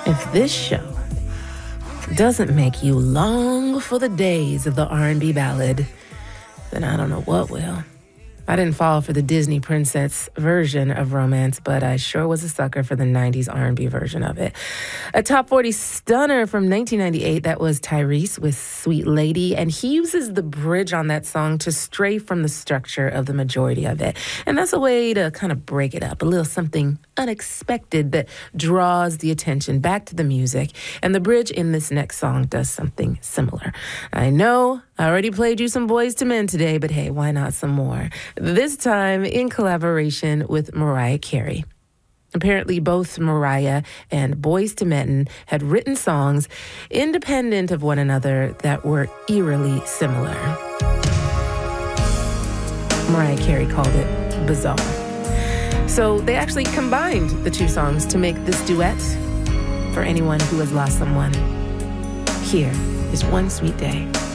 If this show doesn't make you long for the days of the R&B ballad, then I don't know what will. I didn't fall for the Disney princess version of romance, but I sure was a sucker for the 90s R&B version of it. A top 40 stunner from 1998, that was Tyrese with Sweet Lady, and he uses the bridge on that song to stray from the structure of the majority of it. And that's a way to kind of break it up, a little something unexpected that draws the attention back to the music. And the bridge in this next song does something similar. I know I already played you some Boyz II Men today, but hey, why not some more? This time in collaboration with Mariah Carey. Apparently, both Mariah and Boyz II Men had written songs independent of one another that were eerily similar. Mariah Carey called it bizarre. So they actually combined the two songs to make this duet for anyone who has lost someone. Here is One Sweet Day.